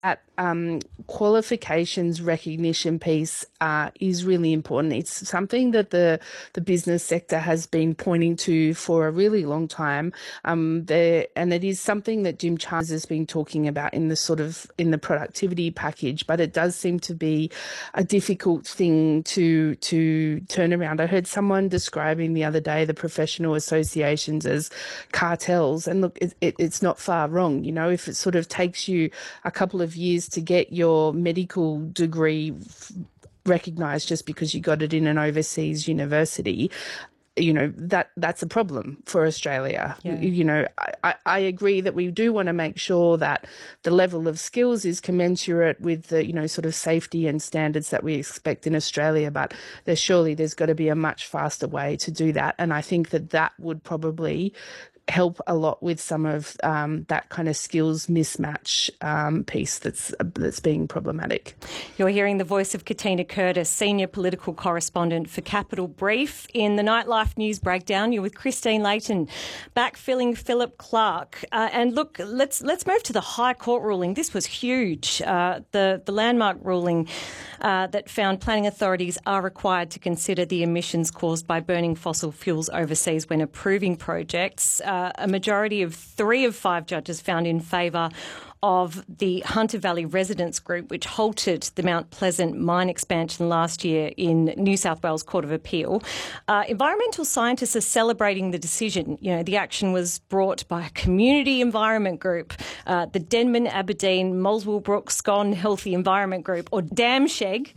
that qualifications recognition piece is really important. It's something that the business sector has been pointing to for a really long time. And it is something that Jim Chalmers has been talking about in the productivity package, but it does seem to be a difficult thing to turn around. I heard someone describing the other day the professional associations as cartels, and look, it's not far wrong. You know, if it sort of takes you a couple of years to get your medical degree recognised just because you got it in an overseas university, you know, that's a problem for Australia. Yeah. You know, I agree that we do want to make sure that the level of skills is commensurate with the, you know, sort of safety and standards that we expect in Australia, but there's got to be a much faster way to do that. And I think that would probably help a lot with some of that kind of skills mismatch piece that's being problematic. You're hearing the voice of Katina Curtis, Senior Political Correspondent for Capital Brief. In the Nightlife News Breakdown, you're with Christine Layton, backfilling Philip Clark. And look, let's move to the High Court ruling. This was huge. The landmark ruling that found planning authorities are required to consider the emissions caused by burning fossil fuels overseas when approving projects. A majority of 3 of 5 judges found in favour of the Hunter Valley Residents Group, which halted the Mount Pleasant mine expansion last year in New South Wales Court of Appeal. Environmental scientists are celebrating the decision. You know, the action was brought by a community environment group, the Denman, Aberdeen, Moleswell-Brook, Scone Healthy Environment Group, or DAMSHEG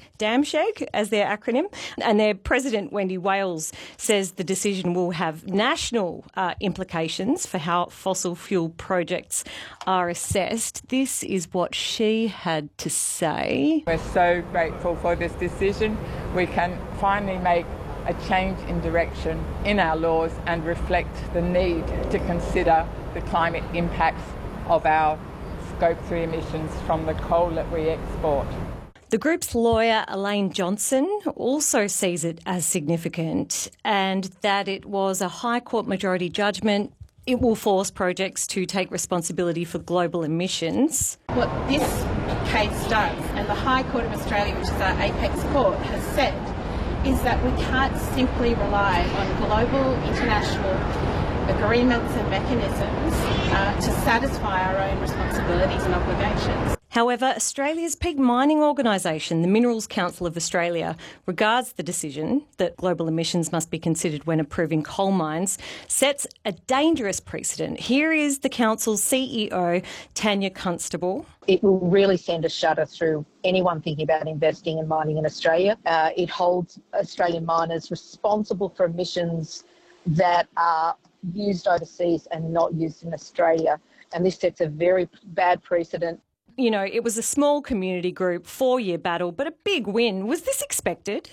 as their acronym. And their president, Wendy Wales, says the decision will have national implications for how fossil fuel projects are assessed. This is what she had to say. We're so grateful for this decision. We can finally make a change in direction in our laws and reflect the need to consider the climate impacts of our Scope 3 emissions from the coal that we export. The group's lawyer, Elaine Johnson, also sees it as significant and that it was a High Court majority judgment. It will force projects to take responsibility for global emissions. What this case does, and the High Court of Australia, which is our apex court, has said, is that we can't simply rely on global international agreements and mechanisms to satisfy our own responsibilities and obligations. However, Australia's peak mining organisation, the Minerals Council of Australia, regards the decision that global emissions must be considered when approving coal mines, sets a dangerous precedent. Here is the council's CEO, Tanya Constable. It will really send a shudder through anyone thinking about investing in mining in Australia. It holds Australian miners responsible for emissions that are used overseas and not used in Australia. And this sets a very bad precedent. You know, it was a small community group, 4-year battle, but a big win. Was this expected?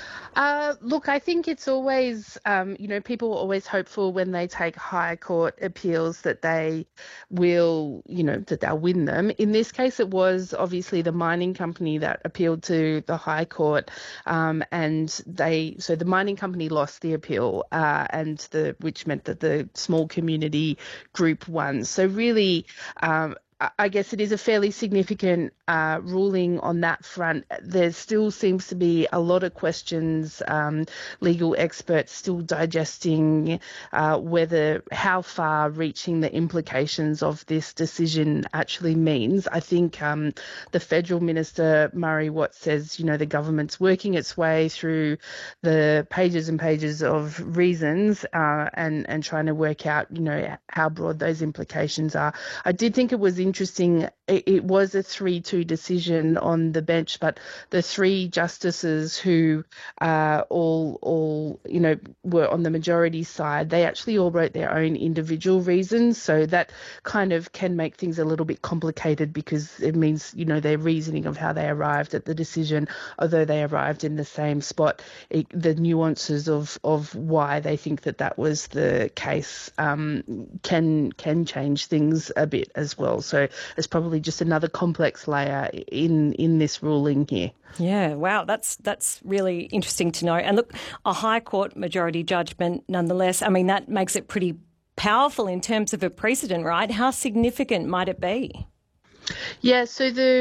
Look, I think it's always, people are always hopeful when they take high court appeals that they will, that they'll win them. In this case, it was obviously the mining company that appealed to the high court, so the mining company lost the appeal, which meant that the small community group won. So really, I guess it is a fairly significant ruling on that front. There still seems to be a lot of questions, legal experts still digesting how far reaching the implications of this decision actually means. I think the federal minister, Murray Watt, says, the government's working its way through the pages and pages of reasons and trying to work out, how broad those implications are. I did think it was interesting. It was a 3-2 decision on the bench, but the 3 justices who all were on the majority side, they actually all wrote their own individual reasons. So that kind of can make things a little bit complicated because it means, their reasoning of how they arrived at the decision, although they arrived in the same spot, the nuances of why they think that was the case can change things a bit as well. So there's probably just another complex layer in this ruling here. Yeah, wow, that's really interesting to know. And look, a High Court majority judgment nonetheless, I mean, that makes it pretty powerful in terms of a precedent, right? How significant might it be? Yeah, so the